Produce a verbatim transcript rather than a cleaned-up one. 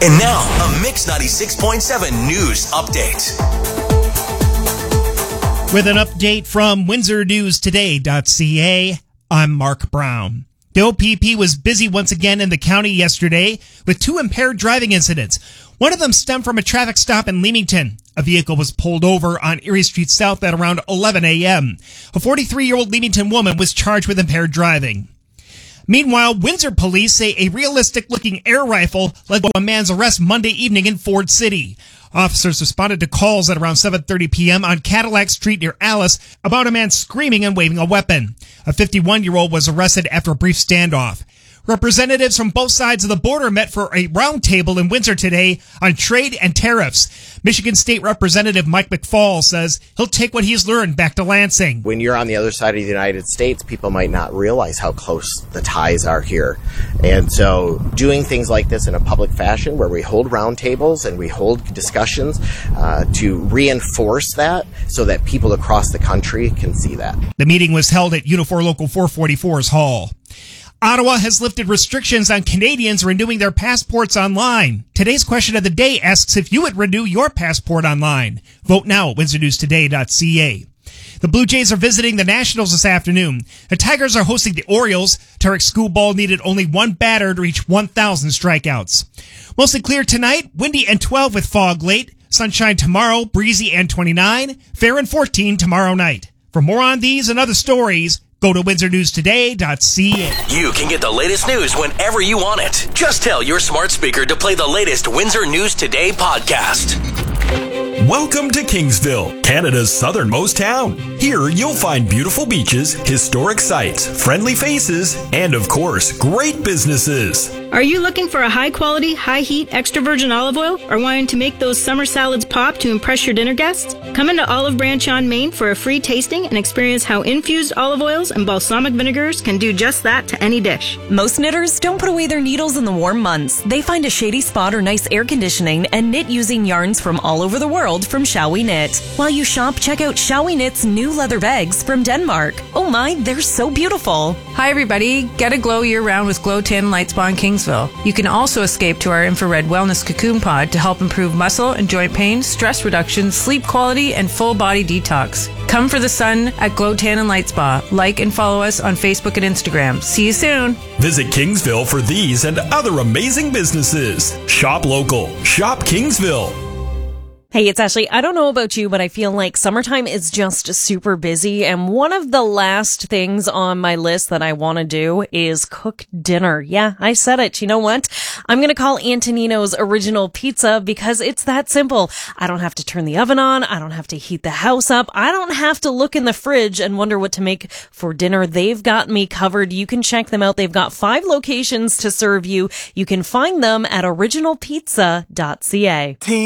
And now, a Mix ninety-six point seven news update. With an update from Windsor News Today dot C A, I'm Mark Brown. The O P P was busy once again in the county yesterday with two impaired driving incidents. One of them stemmed from a traffic stop in Leamington. A vehicle was pulled over on Erie Street South at around eleven a.m. A forty-three-year-old Leamington woman was charged with impaired driving. Meanwhile, Windsor police say a realistic-looking air rifle led to a man's arrest Monday evening in Ford City. Officers responded to calls at around seven thirty p.m. on Cadillac Street near Alice about a man screaming and waving a weapon. A fifty-one-year-old was arrested after a brief standoff. Representatives from both sides of the border met for a roundtable in Windsor today on trade and tariffs. Michigan State Representative Mike McFall says he'll take what he's learned back to Lansing. When you're on the other side of the United States, people might not realize how close the ties are here. And so doing things like this in a public fashion where we hold roundtables and we hold discussions uh, to reinforce that so that people across the country can see that. The meeting was held at Unifor Local four forty-four's Hall. Ottawa has lifted restrictions on Canadians renewing their passports online. Today's question of the day asks if you would renew your passport online. Vote now at Windsor News Today dot C A. The Blue Jays are visiting the Nationals this afternoon. The Tigers are hosting the Orioles. Tarek Skubal needed only one batter to reach one thousand strikeouts. Mostly clear tonight, windy and twelve with fog late. Sunshine tomorrow, breezy and twenty-nine. Fair and fourteen tomorrow night. For more on these and other stories, go to Windsor News Today dot C A. You can get the latest news whenever you want it. Just tell your smart speaker to play the latest Windsor News Today podcast. Welcome to Kingsville, Canada's southernmost town. Here you'll find beautiful beaches, historic sites, friendly faces, and of course, great businesses. Are you looking for a high-quality, high-heat, extra virgin olive oil or wanting to make those summer salads pop to impress your dinner guests? Come into Olive Branch on Main for a free tasting and experience how infused olive oils and balsamic vinegars can do just that to any dish. Most knitters don't put away their needles in the warm months. They find a shady spot or nice air conditioning and knit using yarns from all over the world from Shall We Knit. While you shop, check out Shall We Knit's new leather bags from Denmark. Oh my, they're so beautiful. Hi everybody, get a glow year-round with Glow Tan Light Spa in Kingsville. You can also escape to our infrared wellness cocoon pod to help improve muscle and joint pain, stress reduction, sleep quality, and full body detox. Come for the sun at Glow Tan and Light Spa. Like and follow us on Facebook and Instagram. See you soon. Visit Kingsville for these and other amazing businesses. Shop local. Shop Kingsville. Hey, it's Ashley. I don't know about you, but I feel like summertime is just super busy. And one of the last things on my list that I want to do is cook dinner. Yeah, I said it. You know what? I'm going to call Antonino's Original Pizza because it's that simple. I don't have to turn the oven on. I don't have to heat the house up. I don't have to look in the fridge and wonder what to make for dinner. They've got me covered. You can check them out. They've got five locations to serve you. You can find them at original pizza dot C A.